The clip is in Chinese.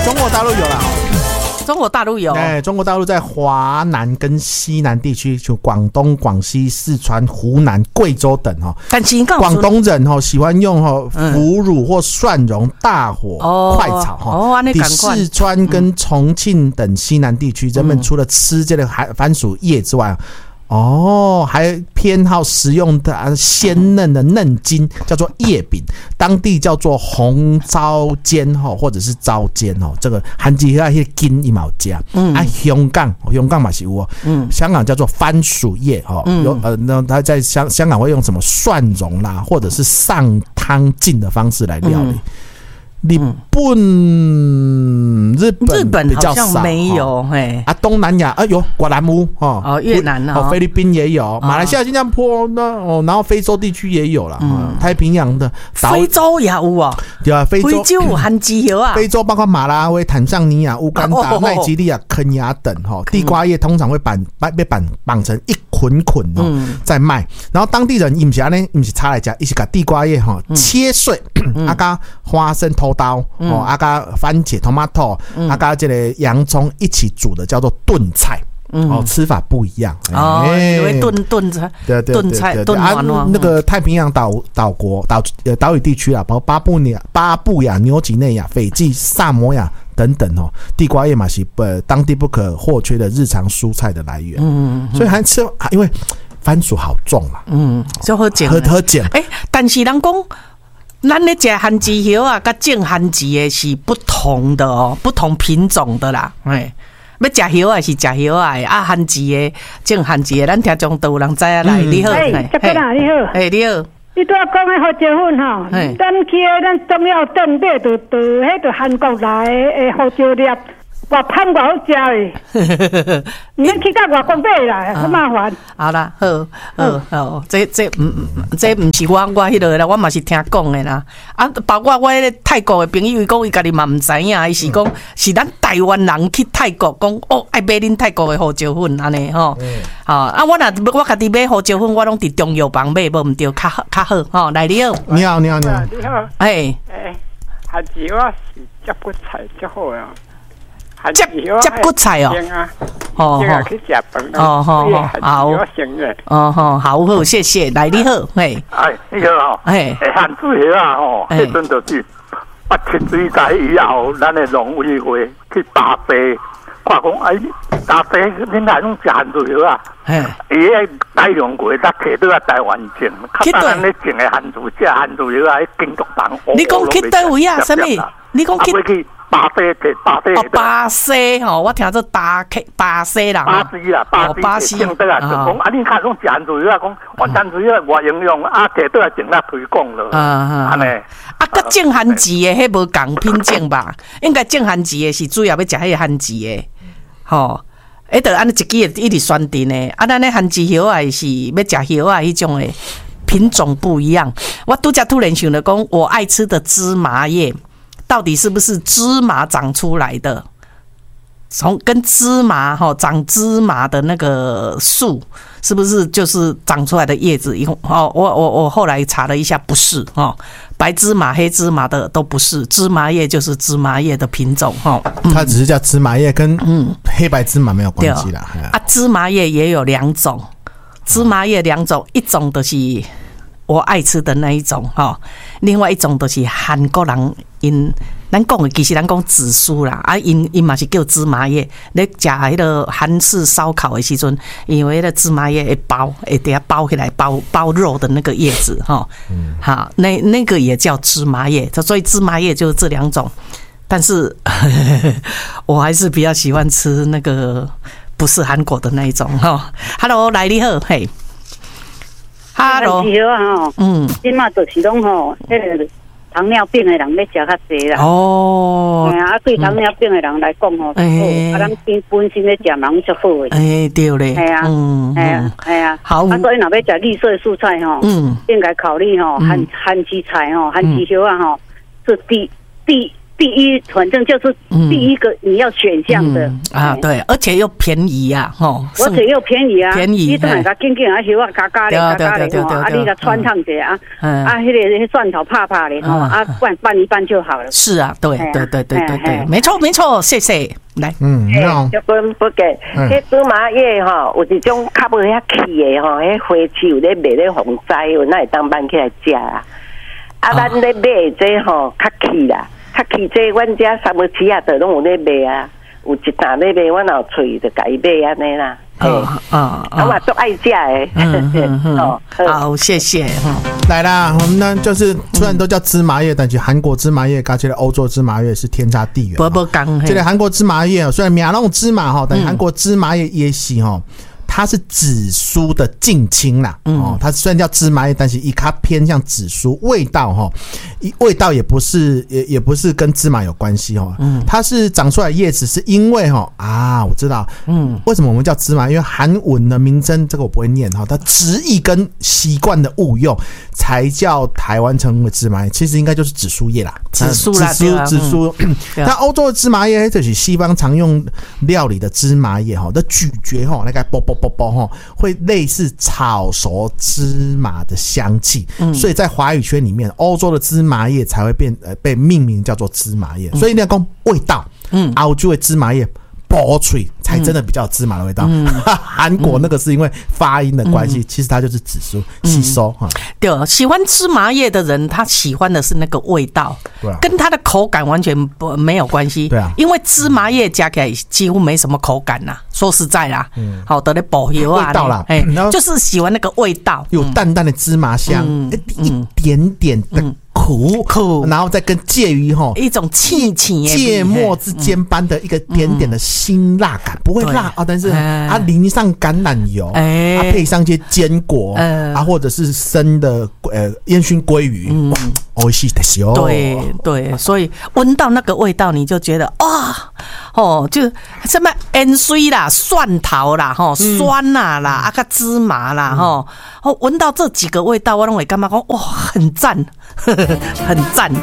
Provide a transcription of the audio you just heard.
中国大陆有啦。 中国大陆有， 中国大陆在华南跟西南地区，就广东、广西、四川、湖南、贵州等但是广东人喜欢用腐乳或蒜蓉大火快炒比四川跟重庆等西南地区，人们除了吃这个番薯叶之外，还偏好食用的鲜嫩的嫩筋，叫做叶饼，当地叫做红糟煎或者是糟煎这个韩籍那些筋一毛加，香港嘛是有香港叫做番薯叶那他在香港会用什么蒜蓉啦，或者是上汤浸的方式来料理。日本比较少，好像没有东南亚有果兰乌越南菲律宾也有，马来西亚、新加坡然后非洲地区也有啦，太平洋的非洲也有对啊，非洲有番薯叶啊， 非洲包括马拉维、坦桑尼亚、乌干达、奈及利亚、肯亚等地瓜叶通常会被绑成一捆在卖，然后当地人不是炒来吃，他是把地瓜叶切碎，加花生头刀加番茄 tomato 加这个洋葱一起煮的叫做炖菜。吃法不一样炖菜， 对炖菜炖那个太平洋岛屿地区啊，包括巴布亚、纽几内亚、斐济、萨摩亚等等地瓜叶嘛是当地不可或缺的日常蔬菜的来源。所以还吃，因为番薯好重啦， 就好捡。但是人讲，咱咧吃番薯叶啊，跟种番薯的是不同的不同品种的啦，要吃叶啊是吃叶啊，番薯的种番薯的，咱听众都有人知啊来。你好， 你好， 你好。 你拄仔讲的胡椒粉咱去咱中药店买就迄个韩国来的胡椒粒，外香外好食的，你去到外国买啦，很麻烦。 好啦，好，这不是我迄个啦，我嘛是听讲的啦。包括我迄个泰国的朋友，伊讲伊家己嘛唔知影，伊是讲是咱台湾人去泰国讲爱买恁泰国的胡椒粉安尼我家己买胡椒粉，我拢伫中药房买，无唔对，较好来你好， 你好， 番薯我是接骨菜最好啊。 接骨菜好， 好，谢谢，来你好， 你好，番薯叶啊，迄阵就是8、7水在以后，咱的农委会去打地，看讲打地，恁来拢食番薯叶啊，伊个改良过，才摕倒来台湾种，较早咱咧种的番薯，食番薯叶啊，金国人。 你讲去倒位啊？什么？你讲去？ 巴西我听做巴西啦， 巴西种倒来就讲恁看讲食番薯叶啊，讲番薯叶外营养摕倒来种来推广咯，安尼。 甲种番薯的迄无共品种吧？应该种番薯的是主要要食迄个番薯的，就安尼一支一直宣传的。咱咧番薯叶啊是要食叶啊迄种的品种不一样。我拄则突然想到讲，我爱吃的芝麻叶。到底是不是芝麻长出来的？跟芝麻长芝麻的那个树，是不是就是长出来的叶子？我后来查了一下，不是白芝麻、黑芝麻的都不是，芝麻叶就是芝麻叶的品种它只是叫芝麻叶，跟黑白芝麻没有关系啦。 芝麻叶也有2种，芝麻叶2种，一种就是我爱吃的那一种另外一种就是韩国人咱讲的其实咱讲紫苏啦，因嘛是叫芝麻叶。咧食迄个韩式烧烤的时阵，因为迄个芝麻叶会等下包起来包肉的那个叶子好，那个也叫芝麻叶，所以芝麻叶就是这2种。但是我还是比较喜欢吃那个不是韩国的那一种Hello， 来你好，嘿。 Hello， 今嘛就是拢迄个糖尿病的人要食较济啦。对糖尿病的人来讲咱本身咧食嘛拢足好诶。 对咧。好。 所以若要食绿色蔬菜应该考虑番薯菜番薯叶是第第一，反正就是第一个你要选项的啊，对，而且又便宜啊，吼， 而且又便宜啊， 便宜， 你等下紧紧啊，小啊加加咧，啊，你甲穿烫者啊，迄个蒜头拍拍咧，啊，拌一拌就好了。 是啊，对，没错，谢谢。来， 就不给，迄芝麻叶吼，有一种较无遐气的吼，迄花市有咧卖咧红栽，有那会当买起来食啊。啊，咱咧买这吼较气啦。较气这，阮遮三无市啊，都拢有咧卖啊，有一担咧卖，阮后喙就家己买安尼啦。我嘛足爱食诶。 好，谢谢。 来啦，我们呢就是虽然都叫芝麻叶，但是韩国芝麻叶跟这个欧洲芝麻叶是天差地远。 不讲， 这个韩国芝麻叶虽然名那种芝麻哈，但韩国芝麻叶也是哈。它是紫苏的近亲啦，它虽然叫芝麻叶，但是它偏向紫苏，味道也不是跟芝麻有关系它是长出来的叶子是因为我知道，为什么我们叫芝麻？因为韩文的名称这个我不会念它直译跟习惯的误用才叫台湾称为芝麻叶，其实应该就是紫苏叶啦， 紫苏。 那欧洲的芝麻叶就是西方常用料理的芝麻叶的咀嚼那个会类似炒熟芝麻的香气，所以在华语圈里面，欧洲的芝麻叶才会被命名叫做芝麻叶。所以你要讲味道，欧洲的芝麻叶薄脆才真的比较有芝麻的味道。韩国那个是因为发音的关系，其实它就是紫苏吸收。 对，喜欢芝麻叶的人，他喜欢的是那个味道，跟他的口感完全没有关系。 对啊， 因为芝麻叶加起来几乎没什么口感啦，说实在啦，好的嘞，保油啊， 味道啦， 就是喜欢那个味道， 有淡淡的芝麻香，一点点的苦，然后再跟介于一种气芥末之间般的一个点点的辛辣感，不会辣但是淋上橄榄油，配上一些坚果或者是生的烟熏鲑鱼，美味しいですよ。 对，所以闻到那个味道，你就觉得就什么盐水啦、蒜头啦、酸啦、芝麻啦，闻到这几个味道，我认为干嘛讲哇，很赞，很赞。